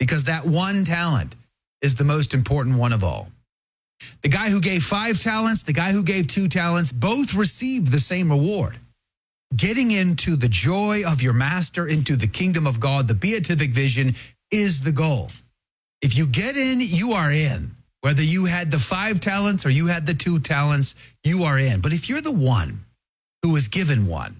because that one talent is the most important one of all. The guy who gave 5 talents, the guy who gave 2 talents, both received the same reward. Getting into the joy of your master, into the kingdom of God, the beatific vision is the goal. If you get in, you are in. Whether you had the 5 talents or you had the 2 talents, you are in. But if you're the one who was given 1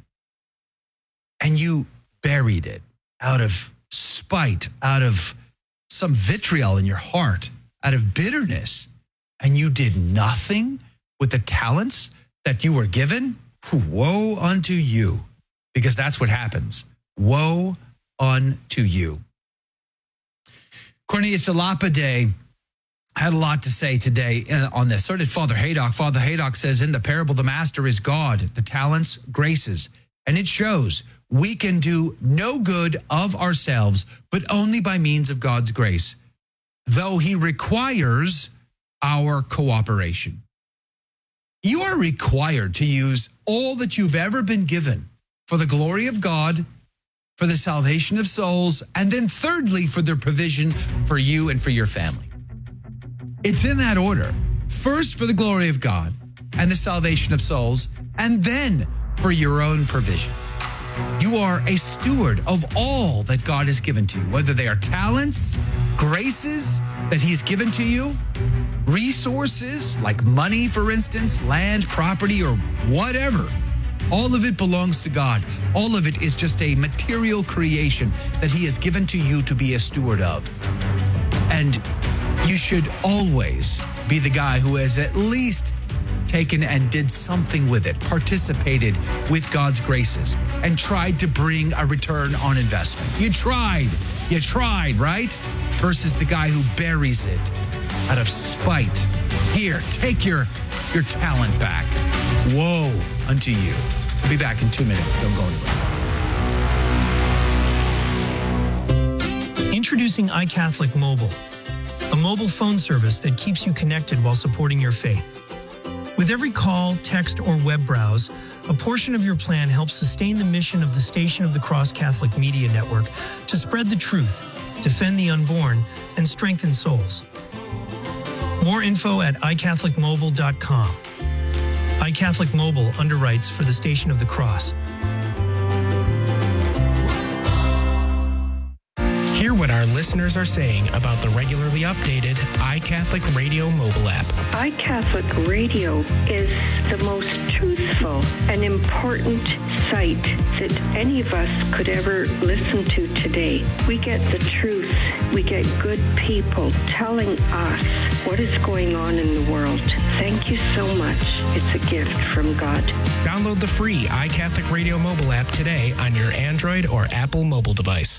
and you buried it out of spite, out of some vitriol in your heart, out of bitterness, and you did nothing with the talents that you were given, woe unto you, because that's what happens. Woe unto you. Cornelius de Lapide had a lot to say today on this. So did Father Haydock. Father Haydock says, in the parable, the master is God, the talents, graces. And it shows we can do no good of ourselves, but only by means of God's grace, though he requires our cooperation. You are required to use all that you've ever been given for the glory of God, for the salvation of souls, and then thirdly, for the provision for you and for your family. It's in that order. First for the glory of God and the salvation of souls, and then for your own provision. You are a steward of all that God has given to you, whether they are talents, graces that he's given to you, resources like money, for instance, land, property, or whatever. All of it belongs to God. All of it is just a material creation that he has given to you to be a steward of. And you should always be the guy who has at least taken and did something with it, participated with God's graces, and tried to bring a return on investment. You tried, right? Versus the guy who buries it out of spite. Here, take your talent back. Woe unto you. We'll be back in 2 minutes. Don't go anywhere. Introducing iCatholic Mobile, a mobile phone service that keeps you connected while supporting your faith. With every call, text, or web browse, a portion of your plan helps sustain the mission of the Station of the Cross Catholic Media Network to spread the truth, defend the unborn, and strengthen souls. More info at iCatholicMobile.com. iCatholic Mobile underwrites for the Station of the Cross. Hear what our listeners are saying about the regularly updated iCatholic Radio mobile app. iCatholic Radio is the most truthful and important site that any of us could ever listen to today. We get the truth. We get good people telling us what is going on in the world. Thank you so much. It's a gift from God. Download the free iCatholic Radio mobile app today on your Android or Apple mobile device.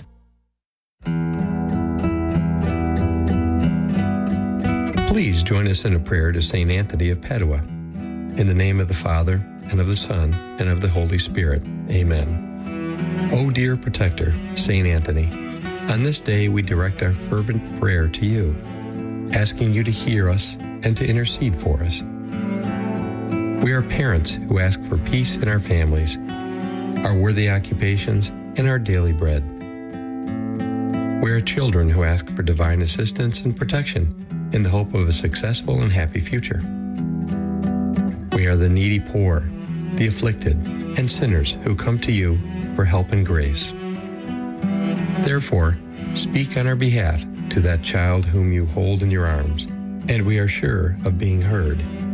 Please join us in a prayer to St. Anthony of Padua. In the name of the Father, and of the Son, and of the Holy Spirit. Amen. O dear protector, St. Anthony, on this day we direct our fervent prayer to you, asking you to hear us and to intercede for us. We are parents who ask for peace in our families, our worthy occupations, and our daily bread. We are children who ask for divine assistance and protection in the hope of a successful and happy future. We are the needy poor, the afflicted, and sinners who come to you for help and grace. Therefore, speak on our behalf to that child whom you hold in your arms, and we are sure of being heard.